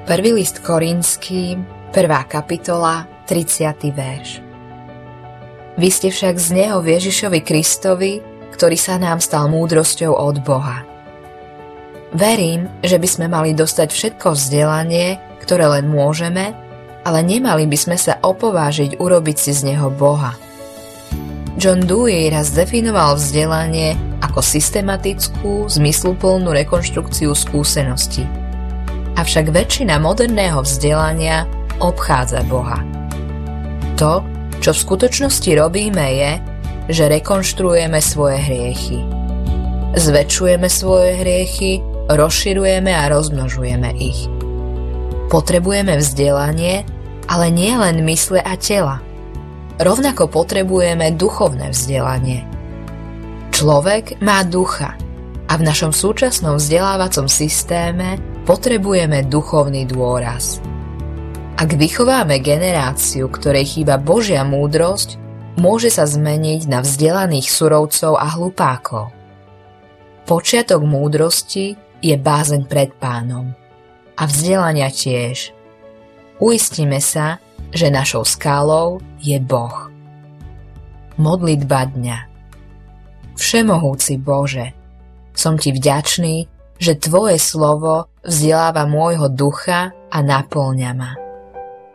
Prvý list Korinským, 1. kapitola, 30. verš. Vy ste však z Neho v Ježišovi Kristovi, ktorý sa nám stal múdrosťou od Boha. Verím, že by sme mali dostať všetko vzdelanie, ktoré len môžeme, ale nemali by sme sa opovážiť urobiť si z Neho Boha. John Dewey raz definoval vzdelanie ako systematickú, zmysluplnú rekonštrukciu skúseností. Avšak väčšina moderného vzdelania obchádza Boha. To, čo v skutočnosti robíme, je, že rekonštruujeme svoje hriechy. Zväčšujeme svoje hriechy, rozširujeme a rozmnožujeme ich. Potrebujeme vzdelanie, ale nie len mysle a tela. Rovnako potrebujeme duchovné vzdelanie. Človek má ducha a v našom súčasnom vzdelávacom systéme potrebujeme duchovný dôraz. Ak vychováme generáciu, ktorej chýba Božia múdrosť, môže sa zmeniť na vzdelaných surovcov a hlupákov. Počiatok múdrosti je bázeň pred Pánom a vzdelania tiež. Uistíme sa, že našou skálou je Boh. Modlitba dňa. Všemohúci Bože, som Ti vďačný, že Tvoje slovo vzdeláva môjho ducha a napĺňa ma.